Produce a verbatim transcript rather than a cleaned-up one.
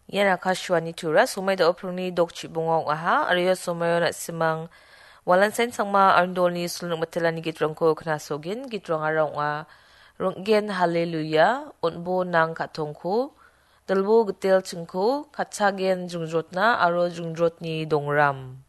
Yan akashwani tura sumay da oprungni dokchi bungong aha ariyo sumayo na simang walan sen sangma arndolni sulung matelani gitrongko knasogin gitrong arong a runggen haleluya unbo nang katongko dalbo getel chingko katsagen jungrotna aro jungrotni dongram.